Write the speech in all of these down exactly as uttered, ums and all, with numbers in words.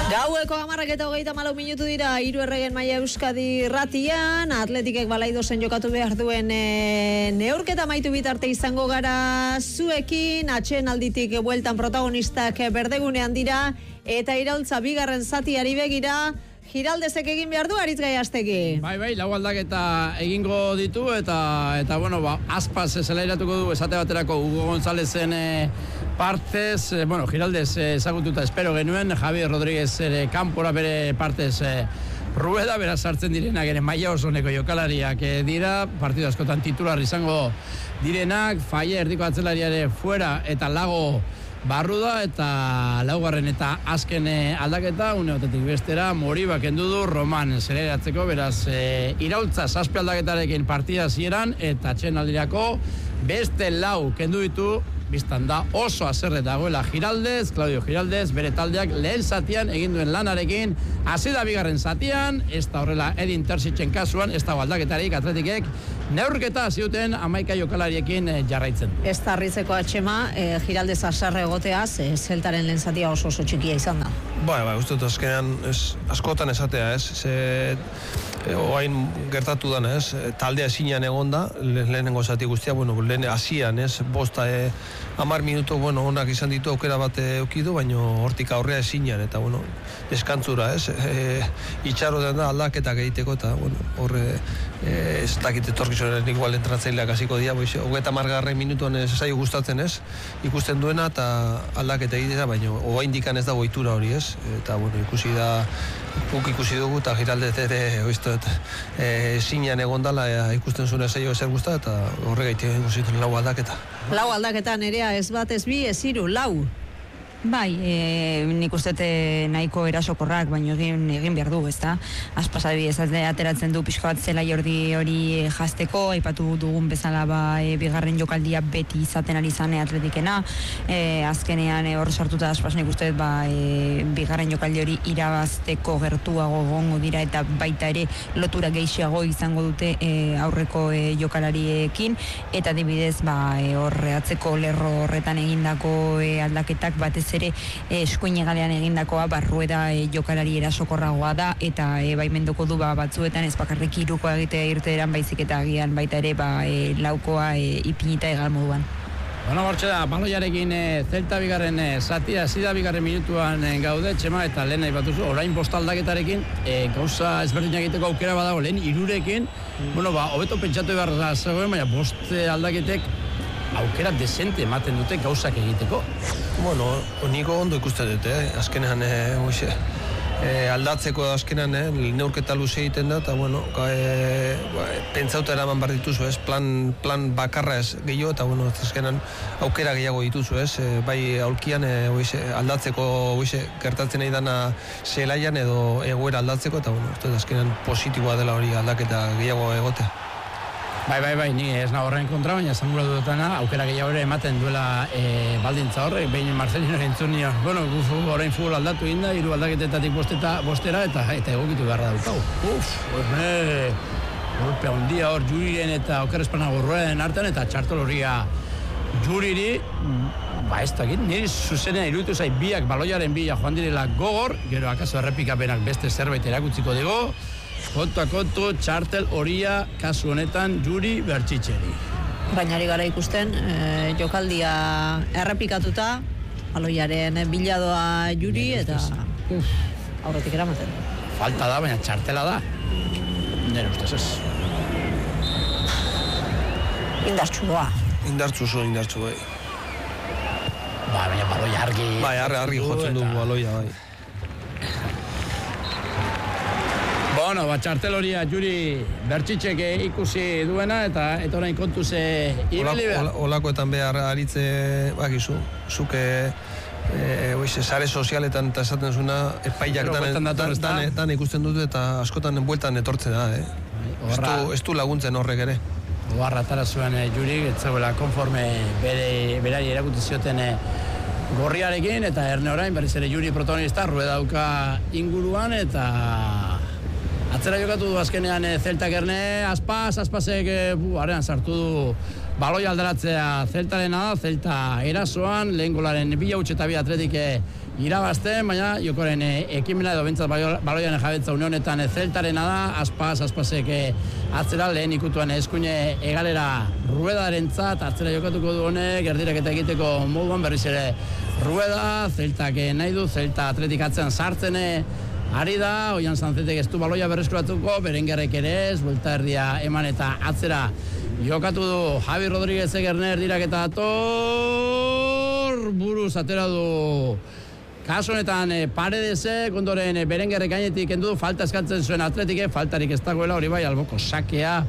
Gaueko hamarrak eta hogeita malau minutu dira, hiru erregen maila Euskadi ratian, Atletikek Balaidozen jokatu behar duen e, neurketa amaitu bitarte izango gara zuekin, atxeen alditik bueltan protagonistak berdegunean dira, eta iraultza bigarren zatiari begira, Giraldezek egin behar du, Aritz Gaiastegi. Bai, bai, lau aldaketa egingo ditu, eta, eta bueno, ba, Aspas zelairatuko du, esate baterako Hugo Gonzalezen e, partez, e, bueno, Giraldez ezagututa espero genuen, Javier Rodríguez ere kanpora bere partez e, Rueda, beraz sartzen direnak ere maila osoneko jokalariak e, dira, partidu askotan titular izango direnak, Faia erdiko atzelariare fuera eta Lago Barruda, eta laugarren eta azken aldaketa, une batetik bestera, Moriba kendu du Roman zeleratzeko, beraz, e, iraultza zazpi aldaketarekin partida zieran, eta atxeen aldirako beste lau kendu ditu, biztan da oso azerre dagoela Giraldez, Claudio Giraldez, bere taldeak lehen zatian egin duen lanarekin, hasi da bigarren zatian, ez da horrela Edin Terzitzen kasuan, ez da aldaketarik Atletikek, neurketa ziuten amaika jokalariekin jarraitzen. Ez da harritzeko atxema, e, Giraldez azarre egoteaz, e, zeltaren lehen zatia oso oso txikia izan da. Bai, bai, uste dut azkenean ez, askotan esatea, ez, ze e, oain gertatu dana, ez, taldea ezinean egonda, le, lehenengo zati guztia, bueno, lehen hasian, ez, bosta, e, amar minuto, bueno, onak izan ditu aukera bat eukidu, baina hortik aurrea ezinean, eta, bueno, deskantzura, ez, e, itxaro den da aldaketak egiteko, eta, bueno, horre, e, ez dakit etorkizunen igual entratzaileak hasiko dira, boiz, hogeita margarren minutuan ez zaio gustatzen, ez, ikusten duena, eta aldaketa egitea, baina oa indikan ez da goitura hori, ez, eta, bueno, ikusi da, guk ikusi dugu, eta Giraldez ere, oiztot, e, zinean egondala, e, ikusten zuen zaio ezer guztat, eta horregaitik ikusi duen lau aldaketa. Lau aldaketan nerea ez bat ez bi, ez hiru, lau. Bai, e, nik uste nahiko erasokorrak, baina egin, egin behar du, ezta? Aspasabi ez ateratzen du pixka bat zela jordi hori jazteko, aipatu dugun bezala ba, e, bigarren jokaldia beti izaten ari zane Atletikena, e, azkenean e, hor sartuta Aspas nik uste ba, e, bigarren jokaldi hori irabazteko gertuago gongo dira, eta baita ere lotura gehiago izango dute e, aurreko e, jokalariekin, eta adibidez ba, e, hor atzeko lerro horretan egindako e, aldaketak batez ere e, eskuin egalean egindakoa Barrueda e, jokalari erasokorragoa da, eta e, baimenduko du ba, batzuetan ez bakarrik hirukoa egitea irteeran baizik eta agian baita ere ba, e, laukoa e, ipinita egal moduan. Bueno, bortxe da, baloiarekin e, zelta bigarren e, zatia, zida bigarren minutuan e, gaude, txema, eta lehen aipatuzu, orain bost aldaketarekin, e, gauza ezberdinak egiteko aukera badago, lehen hirurekin, bueno, ba, hobeto pentsatu behar da zegoen, baina bost aldaketek aukera desente ematen dute gauzak egiteko. Bueno, niko ondo ikusten dute, eh? azkenean e, oixe, e, aldatzeko azkenean e, neurketa luze egiten da, eta bueno, e, pentsauta eraman behar dituzu, ez? Plan, plan bakarra ez gehiago, eta bueno, azkenean aukera gehiago dituzu, ez? E, bai aulkian e, oixe, aldatzeko oixe, gertatzen nahi dana zelaian edo egoera aldatzeko, eta bueno, azkenean positiboa dela hori aldaketa gehiago egotea. Bai, bai, bai, ni ez nago horren kontra, baina zangura dutena, aukera gehiago ere ematen duela e, baldintza horrek, behin Marcelino entzun nion, bueno, gufu, orain futbol aldatu inda, hiru aldaketetatik bosteta, bostera, eta eta egokitu beharra daukau. Uf, horre, golpe handia hor Juriren eta Oker Espanago Rueden artean, eta txartol horria Juriri, ba ez dakit, niri zuzenean iruditu zait biak baloiaren bila joan direla gogor, gero akaso errepikapenak beste zerbait erakutziko dugu, kontu a kontu, txartel horia kasu honetan Juri Bertxitxeri. Baina ari gara ikusten, e, jokaldia errepikatuta, baloiaren biladoa Juri, eta aurretik eramaten. Falta da, baina txartela da. Nire ustez ez. Indartxu doa. Indartxu zo, indartxu, bai. Ba, baina baloia argi. Bai, argi, argi jotzen du baloia, bai. Bueno, ba, txartel horia Juri Bertxitxek ikusi duena, eta eta orain kontu ze ibili behar. Olakoetan behar aritze, bakizu, zuke, e, oize, sare sozialetan eta esaten zuna, epaiak dan ikusten dute, eta askotan bueltan etortzen da, eh? Ez du laguntzen horrek ere. Oarra atara zuen e, Juri, etzegoela konforme bere, berari erakutsi zioten e, gorriarekin, eta erne orain, berriz ere Juri protagonista, Rueda dauka inguruan, eta atzera jokatu du azkenean e, Zeltak erne, Aspas, Aspasek e, bu, arean sartu du baloi alderatzea Zeltarena da, Zelta erasoan, lehen golaren bila huts eta bi Atletik irabazten, baina jokoren e, ekimena edo bentsat baloian jabetza une honetan e, zeltarena da, Aspaz, Aspazek e, atzera lehen ikutuan eskuine egalera Ruedarentzat, atzera jokatuko du honek, erdirak eta egiteko moduan berriz ere Rueda, zeltak e, nahi du, zelta atletik atzean sartzen ari da, Oian Sanzetek ez du baloia berreskuratuko, Berengerrek ere ez, buelta erdia eman eta atzera jokatu du Javi Rodríguez Egerne erdirak eta ator buruz atera du kaso honetan e, Paredesek, ondoren e, Berengerrek gainetik kendu du, falta eskatzen zuen atletike, faltarik ez dagoela hori bai, alboko sakea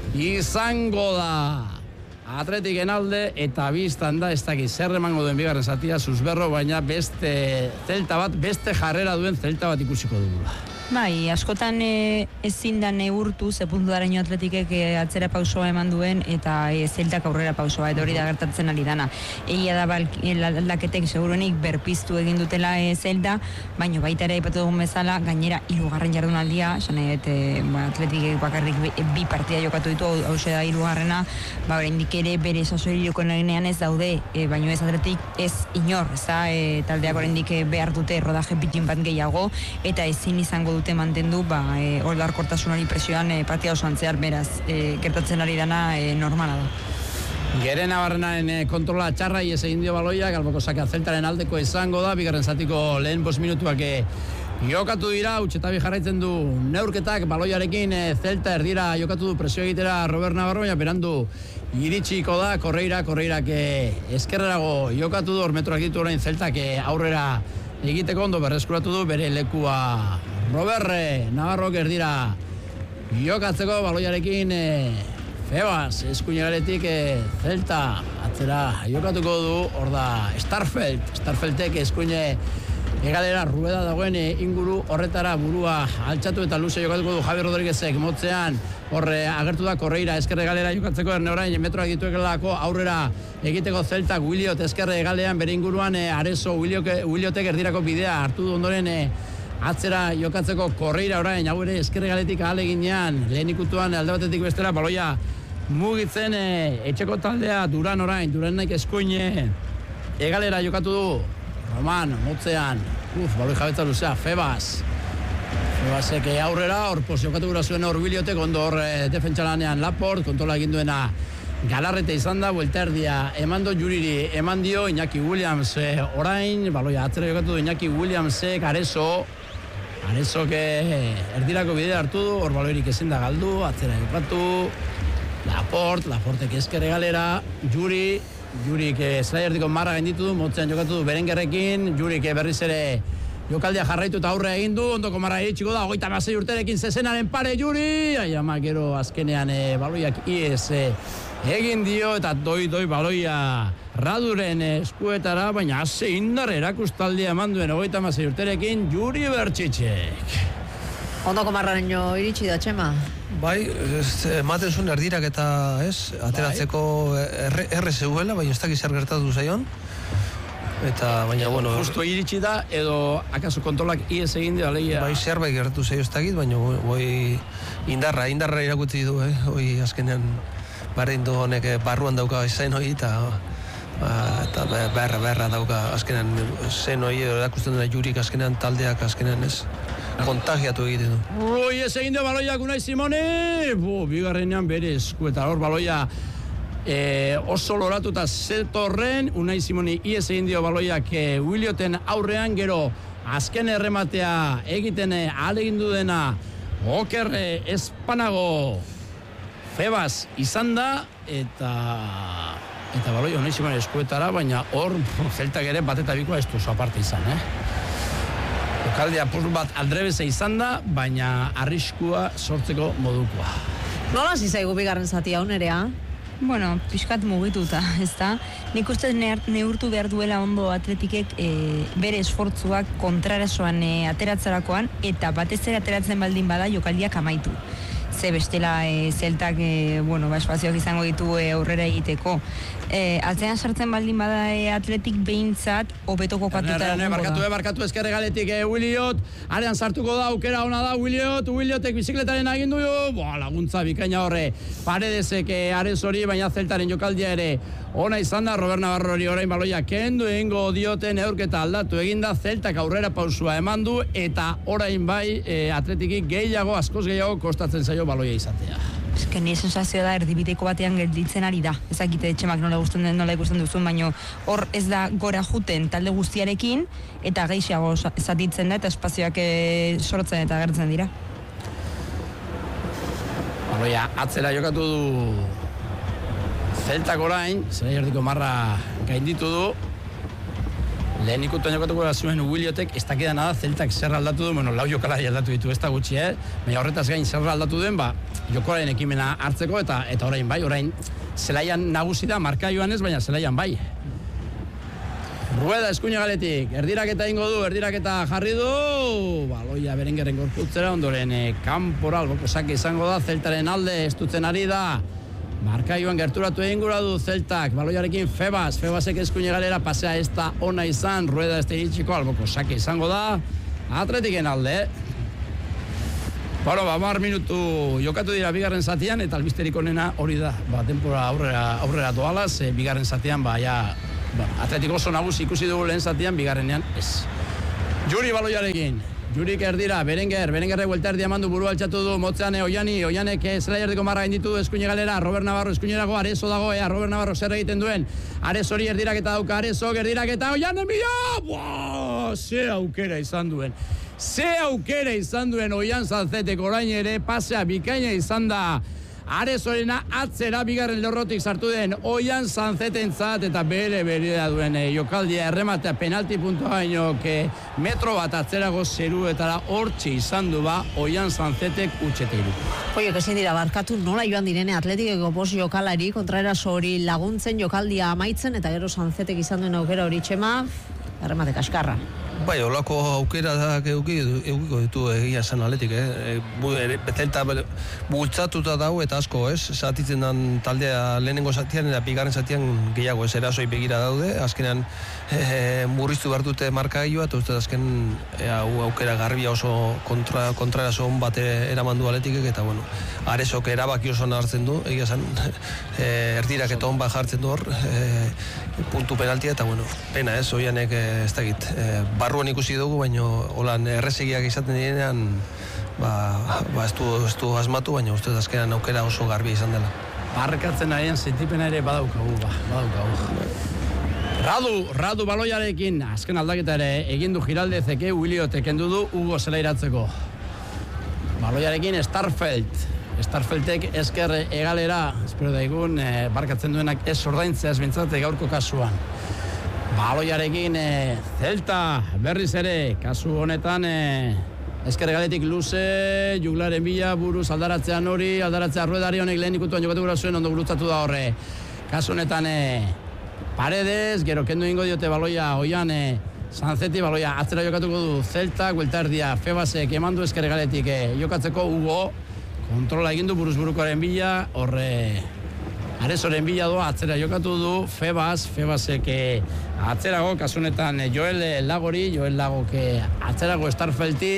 izango da Atletiken alde eta biztan da ez dakit zer emango duen bigarren zatia Susberro, baina beste zelta bat, beste jarrera duen zelta bat ikusiko dugula. Bai, askotan e, ezin da neurtu ze puntudaraino Atletikek e, atzera pausoa eman duen eta e, zeltak aurrera pausoa, eta hori da gertatzen ari dana. Egia da aldaketek seguruenik berpiztu egin dutela e, zelta, baina baita ere aipatu dugun bezala, gainera hirugarren jardunaldia, esan edo e, ba, Atletikek bakarrik bi, bi partida jokatu ditu, hau da hirugarrena, ba, oraindik ere bere sasoi jokoenean ez daude, e, baina ez Atletik ez inor, ez da, e, taldeak oraindik e, behar dute rodaje pitin bat gehiago, eta ezin izango dute mantendu ba e, oldarkortasunari presioan e, partida osoan zehar, beraz e, gertatzen ari dana e, normala da. Geren Navarrenaren e, kontrola txarra ies egin dio baloiak, alboko sakea zeltaren aldeko izango da, bigarren zatiko lehen bost minutuak e, jokatu dira, utxetabi jarraitzen du neurketak, baloiarekin e, zelta erdira jokatu du presio egitera Robert Navarro, baina berandu iritsiko da, Korreira, Korreirak e, eskerrerago jokatu du, ormetroak ditu orain zeltak e, aurrera egiteko ondo berreskuratu du bere lekua Robert Navarro erdira jokatzeko baloiarekin e, Febas eskuinegaletik e, zelta atzera jokatuko du, hor da Starfelt, Starfeltek eskuine egalera Rueda dagoen e, inguru horretara burua altxatu eta luze jokatuko du Javi Rodríguezek motzean, horre agertu da Korreira eskerre galera jokatzeko erne orain metroak dituekelako aurrera egiteko zeltak Williot eskerre galean bere inguruan e, Areso Williotek erdirako bidea hartu du ondoren e, atzera jokatzeko Korreira orain hau ere eskerre galetik ahaleginean lehen ikutuan alde batetik bestera baloia mugitzen e, etxeko taldea Duran orain, Duranek eskuine egalera jokatu du Roman, motzean, uf, baloi jabetza luzea, Febas Febasek aurrera, hor pos jokatu gura zuen hor Williotek, ondo hor e, defentsalanean Laport, kontrola egin duena Galarrete izan da, buelta erdia emando juriri eman dio Iñaki Williams e, orain, baloia atzera jokatu du Iñaki Williamsek, Areso Arezok erdirako bidea hartu du, hor baloirik ezin da galdu, atzera jokatu, Laport, Laportek ezkerre galera, Juri, Jurik zelai erdiko marra gainditu du, motzean jokatu du Berengerrekin, Jurik berriz ere jokaldia jarraitu eta aurre egin du, ondoko marra iritsiko da, hogeita hamasei urterekin zezenaren pare Juri, aiama gero azkenean e, baloiak iez e, egin dio eta doi-doi baloia Raduren eskuetara, baina ase indar erakustaldia eman duen hogeita hamasei urterekin Juri Bertxitxek. Ondoko marraino iritsi da, Txema? Bai, ematen zuen erdirak eta ez, ateratzeko erre, erre zeuela, baina ez dakiz zer gertatu zaion. Eta, baina, bueno... Justo iritsi da, edo akaso kontrolak iez egin dio, alegia... Bai, zerbait gertatu zaio ez dakit, baina boi indarra, indarra irakutzi du, eh? Hoi azkenean bardin du honek barruan dauka zen hoi, eta... eta berra, berra dauka azkenean zen hoi, erakusten dena Jurik azkenean taldeak azkenean ez... kontagiatu egiten du. Ui, ez egin dio baloiak Unai Simone! Bo, bigarrenean bere esku eta hor baloia e, oso loratuta zetorren, Unai Simone iez egin dio baloiak e, Willioten aurrean, gero azken errematea egiten ahalegin du dena Oker e, Espanago Febas izan da, eta eta baloia Unai Simone eskuetara, baina hor zeltak ere bat eta bikoa ez duzu aparte izan, eh? Jokaldia apur bat aldrebeze izan da, baina arriskua sortzeko modukoa. Nola zizaigu bigarren zati hau nerea? Bueno, pixkat mugituta, ez da? Nik uste neurtu behar duela ondo Atletikek e, bere esfortzuak kontrarasoan e, ateratzerakoan, eta batez ere ateratzen baldin bada jokaldiak amaitu. ze bestela e, zeltak e, bueno, ba, espazioak izango ditu e, aurrera egiteko. E, atzean sartzen baldin bada e, Atletik behintzat hobeto kokatuta egongo da. Barkatu, e, barkatu ezkerre galetik e, Williot, arean sartuko da, aukera ona da Williot, Williotek bizikletaren agindu jo, boa, laguntza bikaina horre, Paredesek e, Ares hori, baina zeltaren jokaldia ere ona izan da, Robert Navarro hori orain baloia kendu egingo dioten neurketa aldatu eginda, zeltak aurrera pausua eman du, eta orain bai e, Atletikik gehiago, askoz gehiago kostatzen zaio baloia izatea. Eske ni sensazioa da erdibideko batean gelditzen ari da. Ezakite Txemak nola gusten den, nola ikusten duzun, baino hor ez da gora juten talde guztiarekin eta gehiago zatitzen da eta espazioak e, sortzen eta agertzen dira. Baloia atzera jokatu du zeltak orain, zera jordiko marra gainditu du. Lehen ikutuan jokatuko da zuen Williotek, ez dakida nada, zeltak zer aldatu du, bueno, lau jokalari aldatu ditu, ez da gutxi, eh? Baina horretaz gain zer aldatu duen, ba, jokolaren ekimena hartzeko, eta eta orain bai, orain zelaian nagusi da, markaioan ez, baina zelaian bai. Rueda eskuina galetik, erdiraketa ingo du, erdiraketa jarri du, baloia Berengerren gorputzera, ondoren eh, kanpora, alboko sake izango da, zeltaren alde estutzen ari da, markaioan gerturatu egin gura du zeltak, baloiarekin Febas, Febasek eskuine galera, pasea ez da ona izan, Rueda ez da iritsiko, alboko sake izango da, Atletiken alde. Bueno, ba, mar minutu jokatu dira bigarren zatian, eta albisterik onena hori da, ba, denpora aurrera, aurrera doalaz, e, bigarren zatian, ba, ja, ba, Atletik oso nagusi ikusi dugu lehen zatian, bigarrenean ez. Juri baloiarekin. Jurik erdira, Berenger, Berengerre buelta erdia mandu buru altxatu du, motzeane, Oiani, Oianek zela erdiko marra gainditu du eskuine galera, Robert Navarro eskuinerago, Areso dago, ea, Robert Navarro zer egiten duen, Ares hori erdiraketa dauka, Areso, erdiraketa, Oiane mila, buaa, ze aukera izan duen, ze aukera izan duen Oian Zanzetek orain ere, pasea bikaina izan da, Ares horena atzera bigarren lorrotik sartu den Oian Zanzetentzat eta bere bere duen e, jokaldia errematea penalti puntua baino metro bat atzerago zeruetara hortxe izan du ba Oian Zanzetek utxeteiru. Oiek ezin dira barkatu nola joan direne Atletikeko bost jokalari kontraeraso hori laguntzen jokaldia amaitzen eta gero Zanzetek izan duen aukera hori Txema erremate kaskarra. Bai, olako aukera eukiko ditu egia zen Atletik, eh? Zelta bultzatuta dago eta asko, ez? Zatitzen dan taldea lehenengo zatian eta bigarren zatian gehiago, ez? Erasoi begira daude, azkenean e, murriztu behar dute markaioa, eta uste azken e, aukera garbia oso kontra, kontraeraso hon bat eraman du Atletikek, eta bueno, Aresok erabaki oso hartzen du, egia zen, e, erdirak eta hon bat jartzen du hor, e, puntu penaltia, eta bueno, pena ez, Oianek ez dakit, e, barruan ikusi dugu, baina holan errezegiak izaten direnean ba, ba ez, du, ez du asmatu, baina uste azkenan aukera oso garbia izan dela. Barkatzen arian sentipena ere badaukagu, ba, badaukagu. Radu, Radu baloiarekin, azken aldaketa ere egin du Giraldezeke, Williotek kendu du Hugo zelairatzeko. Baloiarekin Starfelt, Starfeltek esker egalera, espero daigun, e, barkatzen duenak ez ordaintzea ez bintzate gaurko kasuan. Baloiarekin e, Zelta berriz ere, kasu honetan e, esker egaletik luze, juglaren bila buruz aldaratzean hori, aldaratzea Ruedari honek lehen ikutuan jokatu gura zuen, ondo gurutzatu da horre. Kasu honetan e, Paredes, gero kendu ingo diote baloia Oian e, Zanzeti, baloia atzera jokatuko du Zelta, gueltardia Febasek emandu esker egaletik e, jokatzeko Hugo, kontrola egindu buruz burukoaren bila, horre Aresoren bila doa atzera jokatu du Febas, Febasek e, atzerago, kasunetan e, Joel Lagori, Joel Lagok atzerago Starfelti,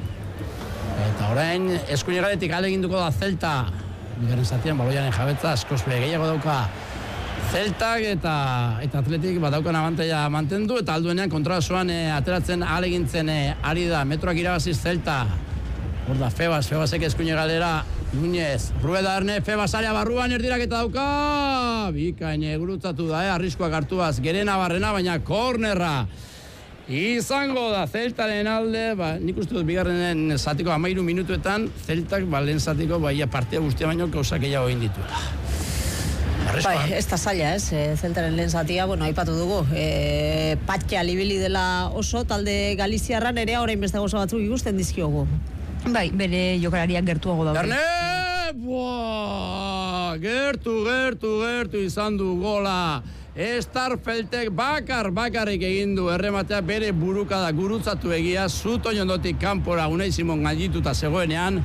eta orain eskuinegaletik aleginduko da Zelta, bigarren zatian baloiaren jabetza, askoz gehiago dauka Zeltak eta eta Atletik badaukan abantaila mantendu, eta alduenean kontrasoan e, ateratzen alegintzen e, ari da, metroak irabaziz Zelta, hor da Febas, Febasek eskuine galera, Núñez, Rueda Arne, Febas area barruan erdiraketa dauka, bikaine gurutzatu da, eh, arriskoak hartuaz, gerena barrena, baina kornerra izango da Zeltaren alde, ba, nik uste dut bigarrenen zatiko amairu minutuetan, Zeltak, ba, lehen zatiko, ba, ia partia guztia baino, gauzak gehiago egin dituela. Bai, ez da zaila, ez, e, Zeltaren lehen zatia, bueno, aipatu dugu, e, patkia libili dela oso, talde Galiziarran ere, orain beste gozo batzuk ikusten dizkiogu. Bai, bere jokalariak gertuago daude. Erne, buaa, gertu, gertu, gertu izan du gola. Starfeltek bakar, bakarrik egin du errematea bere burukada gurutzatu egia, zutoin ondotik kanpora Unai Simon gaindituta zegoenean,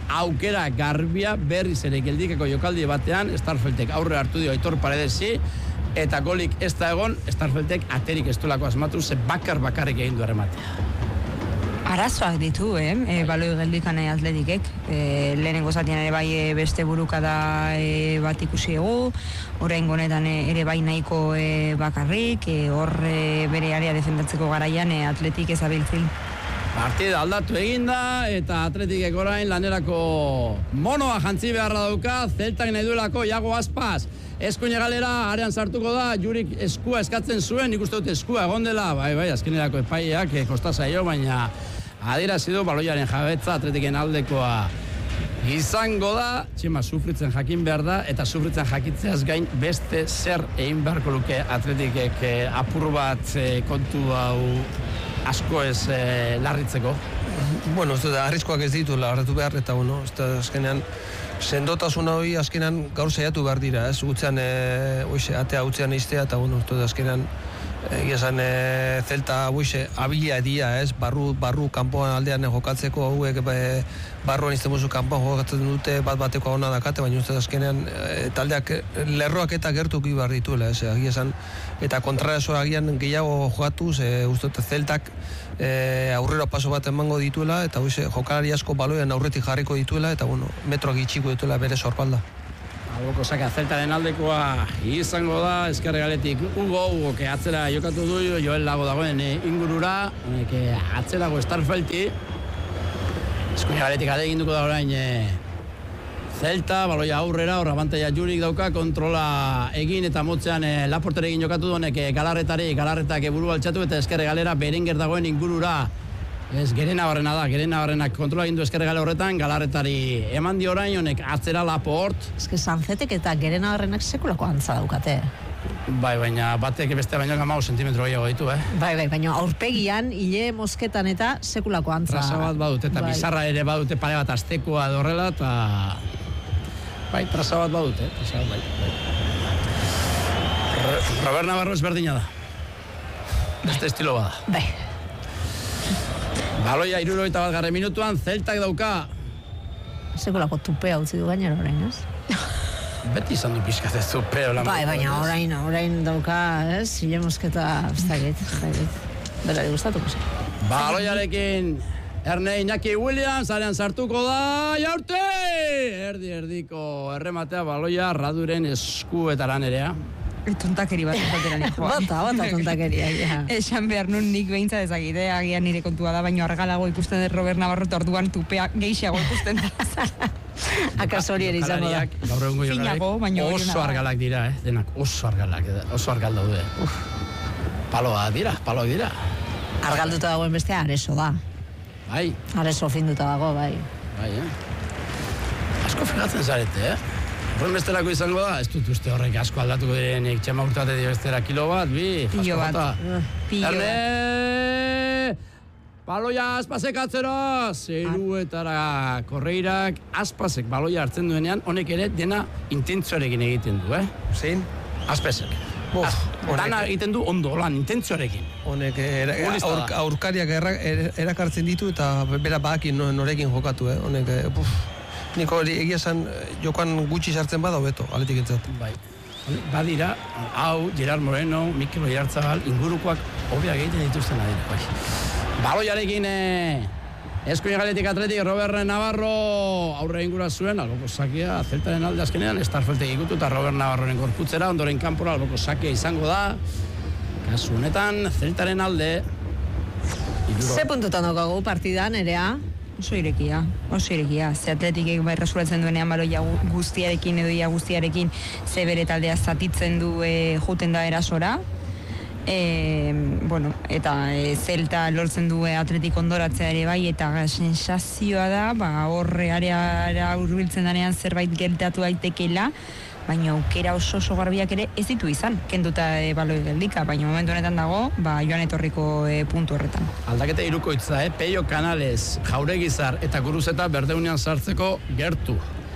aukera garbia berriz ere geldikeko jokaldi batean, Starfeltek aurre hartu dio Aitor Paredesi, eta golik ez da egon, Starfeltek aterik ez duelako asmatu, ze bakar bakarrik egin du errematea. Arazoak ditu, eh? E, baloi geldikan atletikek. E, lehenengo zatian ere bai e, beste burukada e, bat ikusi egu, oraingo honetan e, ere bai nahiko e, bakarrik, e, hor e, bere area defendatzeko garaian e, atletik ezabiltzil. Partida aldatu eginda, eta atletikek orain lanerako monoa jantzi beharra dauka, Zeltak nahi duelako Iago Aspas. Eskuine galera, arean sartuko da, Jurik eskua eskatzen zuen, nik uste dut eskua egon dela, bai, bai, azkenerako epaiak, e, kosta zaio, baina adierazi du baloiaren jabetza atletiken aldekoa izango da, txema sufritzen jakin behar da, eta sufritzen jakitzeaz gain beste zer egin beharko luke atletikek e, apur bat e, kontu hau asko ez e, larritzeko. Bueno, ez da, arriskoak ez ditu larratu behar, eta bueno, ez da, azkenean, sendotasun hori azkenean gaur saiatu behar dira, ez, utzean, e, oize, atea utzean iztea, eta bueno, ez da, azkenean, egia esan e, Zelta oize, abilia edia, ez, barru, barru kanpoan aldean jokatzeko, hauek e, barruan izten buzu kanpoan jokatzen dute, bat bateko hona dakate, baina uste azkenean e, taldeak lerroak eta gertuki behar dituela, ez, egia esan, eta kontrarezoa agian gehiago jokatu, ze uste Zeltak e, aurrera paso bat emango dituela, eta oize, jokalari asko baloian aurretik jarriko dituela, eta bueno, metroak itxiko dituela bere sorbalda. Alboko saka Zeltaren aldekoa izango da, ezkerre galetik Hugo, Hugo, que atzera jokatu du, Joel Lago dagoen e, ingurura, que atzerago Starfelti, eskuine galetik ade eginduko da orain e, Zelta, baloia aurrera, horra abantaia Jurik dauka, kontrola egin eta motzean e, Laportere egin jokatu duenek e, galarretari, galarretak buru altxatu eta ezkerre galera Berenger dagoen ingurura. Ez, Gerena barrena da, Gerena barrenak kontrola egin du ezkerre gale horretan, galarretari eman di orain, honek atzera Laport. Ez que Sanzetek eta Gerena barrenak sekulako antza daukate. Bai, baina batek beste baino gamau sentimetro gehiago ditu, eh? Bai, bai, baina aurpegian, hile mosketan eta sekulako antza. Traza bat badute, eta bai. Bizarra ere badute pare bat aztekoa dorrela, eta... Bai, traza bat badute, traza bat bai. Robert Navarro ezberdina da. Beste estilo bada. Bai. Baloia hirurogeita bat garren minutuan, Zeltak dauka. Sekulako tupea utzi du gainera orain, ez? Beti izan du pixkat ez tupeo. Bai, baina orain, orain dauka, ez? Hile mosketa, ez dakit, ez dakit. Berari gustatuko zen. Baloiarekin Erne Iñaki Williams, arean sartuko da, jaurte! Erdi, erdiko errematea baloia Raduren eskuetaran erea. Tontakeri bat esatera nik joan. Bata, bata tontakeria, ja. Esan behar nun nik behintza dezakite, agian nire kontua da, baino argalago ikusten dut Robert Navarro orduan tupea gehiago ikusten da. Akaso hori ere izango da. Gaur egungo Finago, baina jokalek hori oso da. argalak dira, eh? Denak oso argalak, oso argal daude. Paloa dira, paloak dira. Argalduta dagoen bestea Areso da. Bai, Areso finduta dago, bai. bai, eh? Asko fijatzen zarete, eh? Horren bestelako izango da, ez dut uste horrek asko aldatuko direnik, txema urtate dio bestera kilo bat, bi, Pilo jasko bat. jota. Pilo bat. Erne! Baloia Aspasek atzera, zeruetara Korreirak, Aspasek baloia hartzen duenean, honek ere dena intentzioarekin egiten du, eh? Zein? Aspasek. Bof, honek- Dana egiten du ondo, lan, intentzioarekin. Honek era, Futbolista da. aur, aurkariak erra, er, erakartzen ditu eta bera bakin norekin jokatu, eh? Honek, eh, buf, niko hori egia esan jokoan gutxi sartzen bada hobeto, aletik entzat. Bai. Badira, hau, Gerard Moreno, Mikel Oiartzabal, ingurukoak hobeak egiten dituzten adira, bai. Baloiarekin eh, eskuin galetik atletik Robert Navarro aurre ingura zuen, alboko sakia, Zeltaren alde azkenean, Starfeltek ikutu eta Robert Navarroren gorputzera, ondoren kanpora alboko sakia izango da. Kasu honetan, Zeltaren alde. Iruro- Ze puntutan daukagu partidan, erea? Oso irekia, oso irekia. Ze atletikek bai resulatzen duenean baloia gu- guztiarekin edo ia guztiarekin ze bere taldea zatitzen du e, juten da erasora. E, bueno, eta e, Zelta lortzen du e, atletik ondoratzea ere bai, eta sensazioa da, ba, horre areara hurbiltzen danean zerbait gertatu daitekeela, baina aukera oso oso garbiak ere ez ditu izan, kenduta e, baloi geldika, baina momentu honetan dago, ba, joan etorriko e, puntu horretan. Aldaketa hirukoitza, eh? Peio Canales, Jauregizar eta Guruzeta berdeunean sartzeko gertu.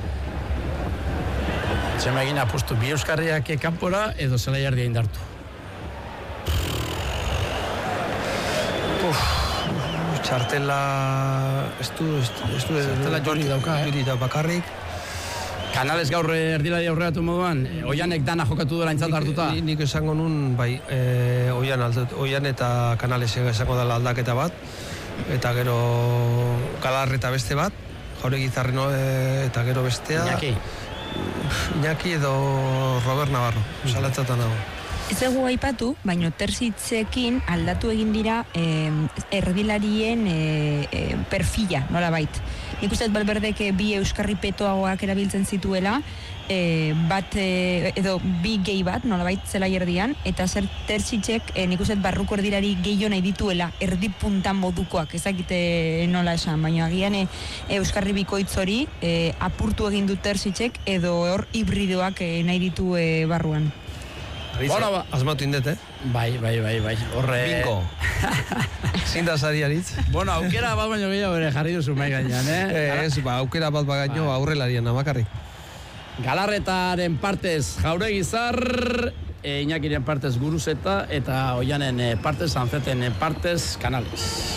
Txema egin apustu bi euskarriak kanpora edo Zelaiardia indartu. txartela ez du, ez du, Txartela juri dauka, eh? Juri da bakarrik. Kanales gaur erdilari aurreratu moduan, Oianek dana jokatu dela aintzat hartuta. Nik, nik esango nun, bai, e, Oian, aldut, Oian eta Kanales esango dela aldaketa bat, eta gero Galarre eta beste bat, Jauregi Zarreno e, eta gero bestea. Iñaki. Iñaki edo Robert Navarro, salatzatan dago. Ez dugu aipatu, baino Tersitzekin aldatu egin dira eh, erdilarien eh, eh, perfila, nola bait. Nik uste Valverdek bi euskarri petoagoak erabiltzen zituela, eh, bat eh, edo bi gehi bat, nola bait, zela erdian, eta zer Tersitzek eh, nik uste barruko erdilari gehiago nahi dituela, erdi puntan modukoak, ezakite nola esan, baina agian eh, euskarri bikoitz hori eh, apurtu egin du Tersitzek edo hor hibridoak eh, nahi ditu eh, barruan. Bona, ba. Asmatu indet, eh? Bai, bai, bai, bai. Horre... Bingo. Zinda sari aritz. Bueno, aukera bat baino gehiago ere jarri duzu mai gainean, eh? eh ez, ba, aukera bat bagaino ba. Aurrelarian amakarrik. Galarretaren partez Jauregi Zar, e, Iñakiren partez Guruzeta, eta Oianen e, partez, Anzeten e, partez Kanales.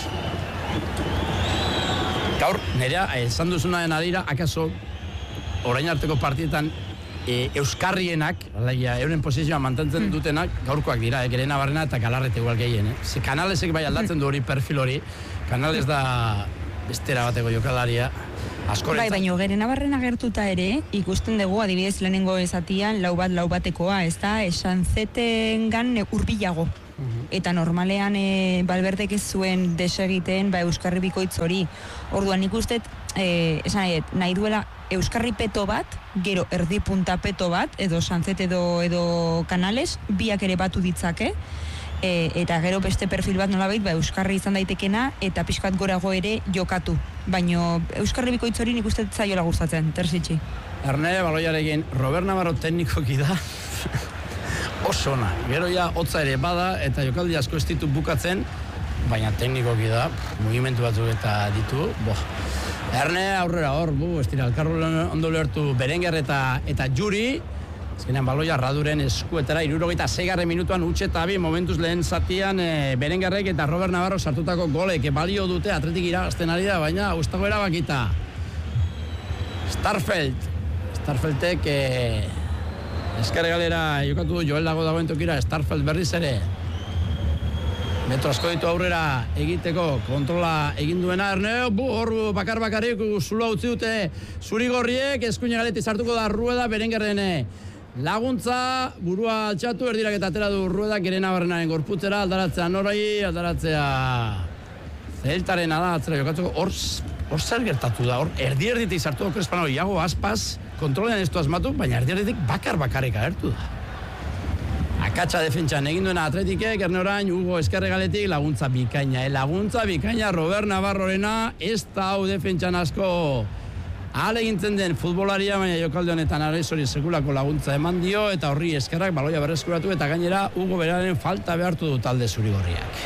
Gaur, nerea, esan duzunaren adira, akaso, orain arteko partietan, E, euskarrienak, alaia, euren posizioa mantentzen dutenak, gaurkoak dira, eh, Gerena Barrena eta Galarrete igual gehien, eh? Ze Kanalesek bai aldatzen du hori perfil hori, Kanales da bestera bateko jokalaria, askorentzat. Bai, baina Gerena Barrena gertuta ere, ikusten dugu, adibidez lehenengo esatian, lau bat, lau batekoa, ez da, esan zetengan urbilago. Eta normalean e, Valverdek ez zuen desegiten ba, euskarri bikoitz hori. Orduan nik uste, e, esan nahi, nahi duela euskarri peto bat, gero erdi punta peto bat, edo Sanzet edo, edo Kanales, biak ere batu ditzake, e, eta gero beste perfil bat nolabait, ba, euskarri izan daitekena, eta pixkat gorago ere jokatu. Baina euskarri bikoitz hori nik uste zaiola gustatzen, Tersitzi. Erne, baloiarekin, Robert Navarro teknikoki da, oso ona. Gero ja hotza ere bada eta jokaldi asko ez ditu bukatzen, baina teknikoki da, mugimendu batzuk eta ditu. Bo. Erne aurrera hor, bu, ez dira, elkarro ondo lehertu Berenguer eta, eta Juri, azkenean baloia Raduren eskuetara, hirurogeita seigarren minutuan utxe eta bi momentuz lehen zatian e, Berenguerrek eta Robert Navarro sartutako golek balio dute Atletik irabazten ari da, baina gustago erabakita. Starfelt, Starfeltek... E, Ezkerre galera jokatu du Joel dago dagoen tokira, Starfelt berriz ere. Metro asko ditu aurrera egiteko, kontrola egin duena, Erne, bu, hor bakar bakarrik zuloa utzi dute zurigorriek, eskuina galeti sartuko da Rueda, Berenguerren laguntza, burua altxatu, erdirak eta atera du Rueda, Gerena Barrenaren gorputzera, aldaratzea norai, aldaratzea Zeltarena da, atzera jokatzeko, hor, hor zer gertatu da, hor erdi-erditik sartu du Crespano, Iago Aspas, kontrolean ez du asmatu, baina erdi-erditik bakar-bakarrik agertu da. Akatsa defentsan egin duena Atletikek, erne orain, Hugo Eskerregaletik, laguntza bikaina, eh? laguntza bikaina Robert Navarrorena, ez da hau defentsan asko ahalegintzen den futbolaria, baina jokalde honetan Aresori sekulako laguntza eman dio, eta horri eskerrak baloia berreskuratu, eta gainera Hugo beraren falta behartu du talde zurigorriak.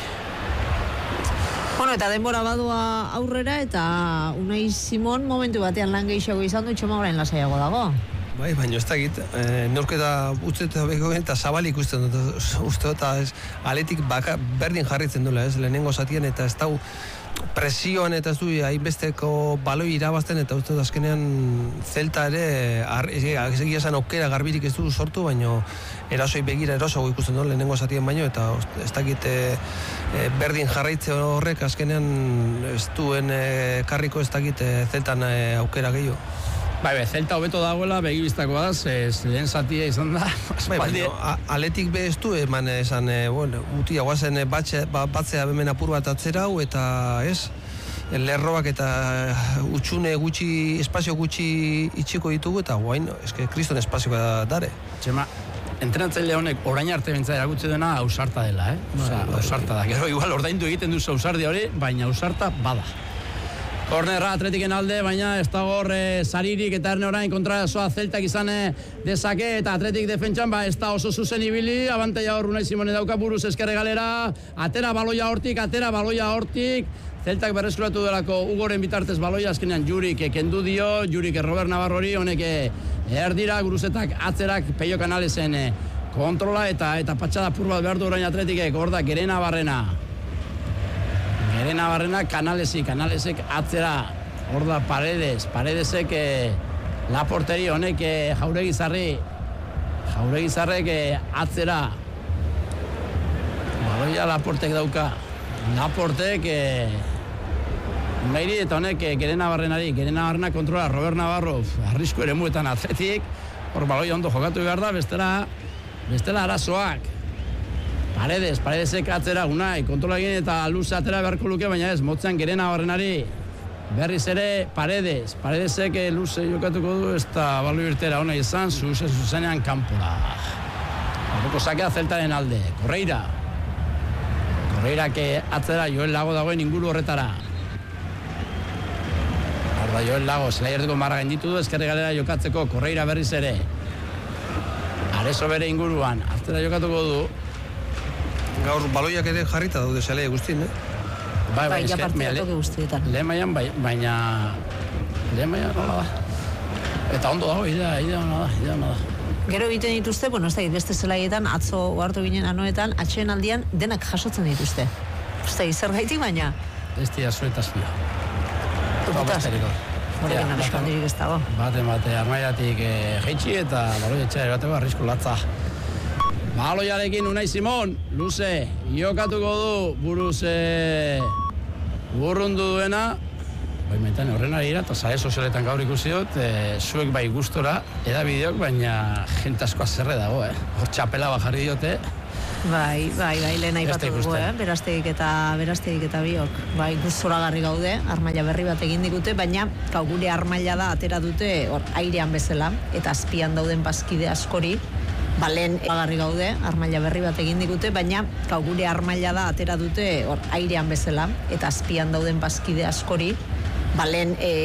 Bueno, eta denbora badua aurrera, eta Unai Simon momentu batean lan gehiago izan du, Txoma orain lasaiago dago. Bai, baina ez dakit, e, neurketa utzeta beko eta zabal ikusten dut, uste eta ez, aletik baka, berdin jarritzen duela, ez, lehenengo zatien, eta ez dau presioan eta ez du hainbesteko baloi irabazten, eta uste dut azkenean Zelta ere, egia esan aukera garbirik ez du sortu, baina erasoi begira erosago ikusten dut lehenengo zatien baino, eta ez dakit e, e, berdin jarraitze horrek azkenean ez duen e, karriko ez dakit e, Zeltan e, aukera gehiago. Bai, be, Zelta hobeto dagoela, begibistakoa da, ez lehen zatia izan da. Bai, baina, aletik be ez du, eman esan, e, bueno, utia guazen e, batxe, ba, batzea bemen apur bat atzera hau, eta ez, lerroak eta utxune gutxi, espazio gutxi itxiko ditugu, eta guain, eske, kriston espazioa dare. Txema, entrenatzaile honek orain arte bentsa erakutsi duena ausarta dela, eh? Osa, ausarta da. Gero, igual, ordaindu egiten duzu ausardia hori, baina ausarta bada. Kornerra Atletiken alde, baina ez dago hor e, saririk eta erne orain kontrasoa Zeltak izan dezake eta Atletik defentsan ba ez da oso zuzen ibili, abantaia hor Unai Simone dauka buruz eskerre galera, atera baloia hortik, atera baloia hortik, Zeltak berreskuratu delako Ugoren bitartez baloia, azkenean Jurik kendu dio, Jurik Robert Navarrori, honek erdira, Guruzetak atzerak Peio Canalesen e, kontrola eta eta patxada pur bat behar du orain Atletikek, hor da Gerena Barrena. Gerena Barrena Kanalesi, Kanalesek atzera, hor da Paredes, Paredesek eh, Laporteri honek eh, Jauregizarri, Jauregizarrek eh, atzera, baloia Laportek dauka, Laportek eh, Meiri eta honek eh, Gerena Barrenari, Gerena Barrena kontrola, Robert Navarro, arrisku ere muetan atletik, hor baloia ondo jokatu behar da, bestela, bestela arazoak. Paredes, Paredesek atzera, Unai, kontrola egin eta luze atera beharko luke, baina ez, motzean Gerena Barrenari, berriz ere Paredes, Paredesek luze jokatuko du, ez da balu irtera hona izan, zuze zuzenean kanpora. Horreko sakea zeltaren alde, Correira. Correirak atzera Joel Lago dagoen inguru horretara. Horda Joel Lago, zela jerteko marra gainditu du, ezkerri galera jokatzeko, Correira berriz ere. Arezo bere inguruan, atzera jokatuko du. Gaur baloiak ere jarrita daude zelea guztien, eh? Bai, bai, ja partidatoke guztietan. Lehen maian, bai, baina... Lehen maian nola da. Eta ondo dago, idea, idea hona da, idea hona da. Gero egiten dituzte, bueno, ez da, beste zelaietan, atzo hartu ginen anoetan, atxeen aldian denak jasotzen dituzte. Ez da, zer gaitik, baina... Ez dira zuetaz bia. Tukutaz? Horekin arriskan dirik ez dago. Bate, bate, armaiatik jeitsi eta baloi etxea bateko arrisku latza. Baloiarekin Unai Simon, luze, jokatuko du buruz e, burrundu duena. Bai, mentan horren ari eta sare sozialetan gaur ikusi dut, e, zuek bai gustora, edabideok, baina jente asko azerre dago, eh? Hor txapela bajarri diote. Bai, bai, bai, lehen aipatu dugu, eh? Beraztegik eta, beraztegik eta biok. Bai, guztoragarri gaude, armaila berri bat egin digute, baina kau gure armaila da atera dute hor airean bezala, eta azpian dauden bazkide askori, ba, lehen agarri gaude, armaila berri bat egin digute, baina kau gure armaila da atera dute hor airean bezala, eta azpian dauden bazkide askori, ba, lehen